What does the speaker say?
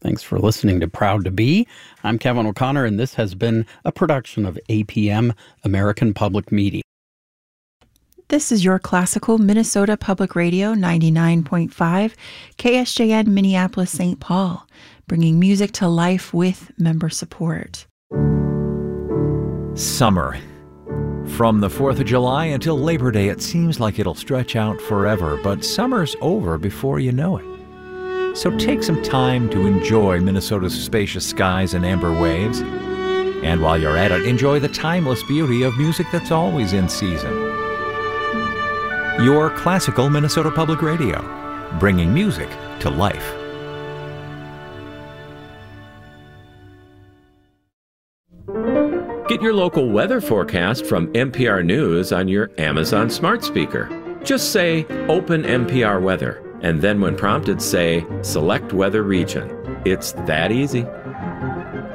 Thanks for listening to Proud to Be. I'm Kevin O'Connor, and this has been a production of APM, American Public Media. This is your classical Minnesota Public Radio 99.5, KSJN Minneapolis, St. Paul, bringing music to life with member support. Summer. From the 4th of July until Labor Day, it seems like it'll stretch out forever, but summer's over before you know it. So take some time to enjoy Minnesota's spacious skies and amber waves. And while you're at it, enjoy the timeless beauty of music that's always in season. Your classical Minnesota Public Radio, bringing music to life. Get your local weather forecast from NPR News on your Amazon smart speaker. Just say, "Open NPR Weather," and then when prompted, say, "Select Weather Region." It's that easy.